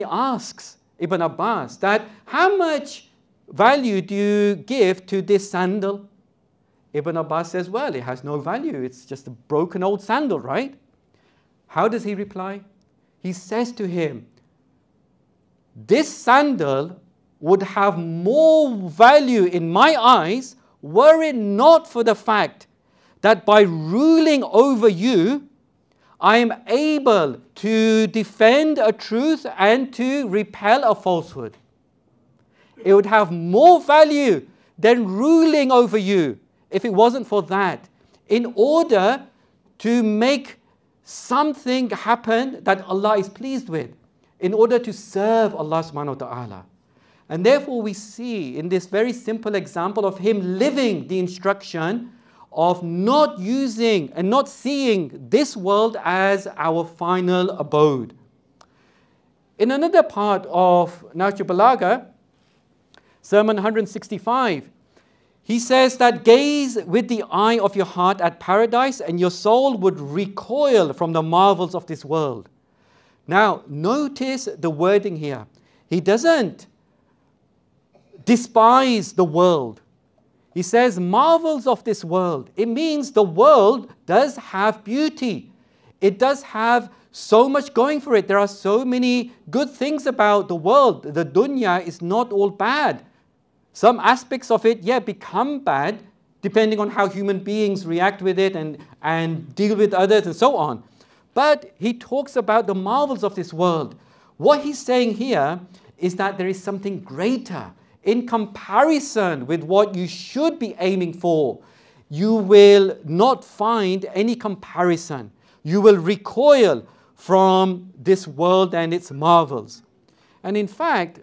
asks Ibn Abbas that, how much value do you give to this sandal? Ibn Abbas says, well, it has no value. It's just a broken old sandal, right? How does he reply? He says to him, this sandal would have more value in my eyes were it not for the fact that by ruling over you, I am able to defend a truth and to repel a falsehood. It would have more value than ruling over you if it wasn't for that, in order to make something happen that Allah is pleased with, in order to serve Allah subhanahu wa ta'ala. And therefore we see in this very simple example of him living the instruction of not using and not seeing this world as our final abode. In another part of Nahjul Balagha, Sermon 165, he says that gaze with the eye of your heart at paradise and your soul would recoil from the marvels of this world. Now, notice the wording here. He doesn't despise the world. He says marvels of this world. It means the world does have beauty. It does have so much going for it. There are so many good things about the world. The dunya is not all bad. Some aspects of it, become bad depending on how human beings react with it and deal with others and so on. But he talks about the marvels of this world. What he's saying here is that there is something greater in comparison with what you should be aiming for. You will not find any comparison. You will recoil from this world and its marvels. And in fact,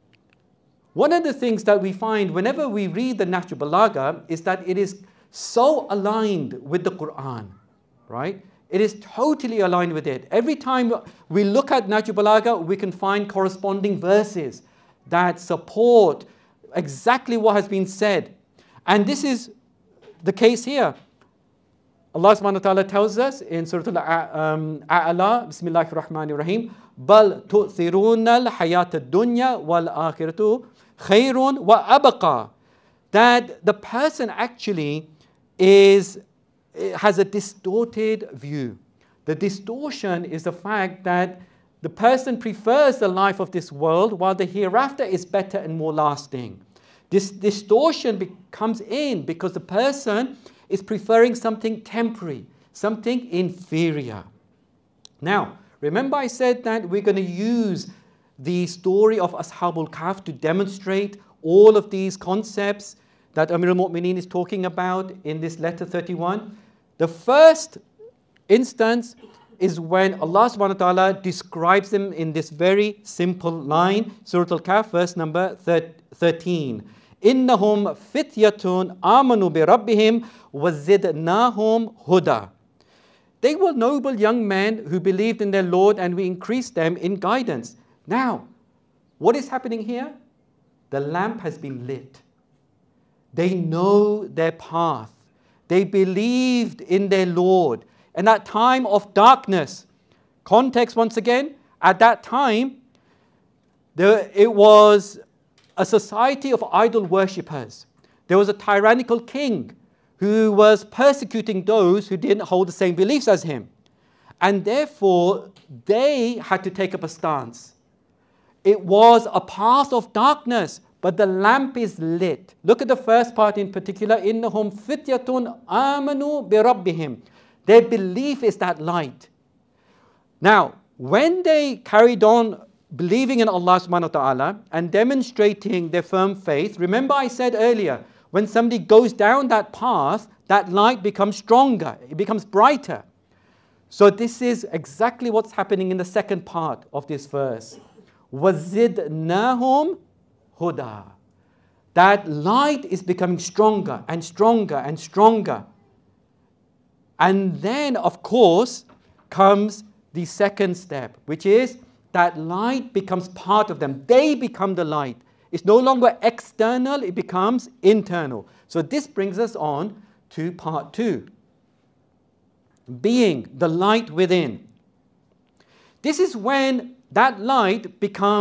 one of the things that we find whenever we read the Nahjul Balagha is that it is so aligned with the Quran, right? It is totally aligned with it. Every time we look at Nahjul Balagha, we can find corresponding verses that support exactly what has been said. And this is the case here. Allah subhanahu wa ta'ala tells us in Surah Al-A'la, Bismillahir Rahmanir Rahim, Bal tu'thiruna al-hayat ad-dunya wal-akhiratu khayrun wa abqa. That the person actually has a distorted view. The distortion is the fact that the person prefers the life of this world while the hereafter is better and more lasting. This distortion comes in because the person is preferring something temporary, something inferior. Now, remember I said that we're going to use the story of Ashabul Kahf to demonstrate all of these concepts that Amir al-Mu'mineen is talking about in this letter 31. The first instance is when Allah subhanahu wa ta'ala describes them in this very simple line, Surah Al-Kahf, verse number 13. إِنَّهُمْ فِتْيَةٌ آمَنُوا بِرَبِّهِمْ وَزِدْنَاهُمْ هُدًى. They were noble young men who believed in their Lord, and we increased them in guidance. Now, what is happening here? The lamp has been lit. They know their path. They believed in their Lord. And that time of darkness, context once again, at that time, it was a society of idol worshippers. There was a tyrannical king who was persecuting those who didn't hold the same beliefs as him. And therefore, they had to take up a stance. It was a path of darkness, but the lamp is lit. Look at the first part in particular. إِنَّهُمْ فِتْيَةٌ آمَنُوا بِرَبِّهِمْ. Their belief is that light. Now, when they carried on believing in Allah subhanahu wa ta'ala and demonstrating their firm faith, remember I said earlier, when somebody goes down that path, that light becomes stronger, it becomes brighter. So this is exactly what's happening in the second part of this verse. وَزِدْنَاهُمْ هُدًى. That light is becoming stronger and stronger and stronger. And then, of course, comes the second step, which is that light becomes part of them. They become the light. It's no longer external, it becomes internal. So this brings us on to part 2. Being the light within. This is when that light becomes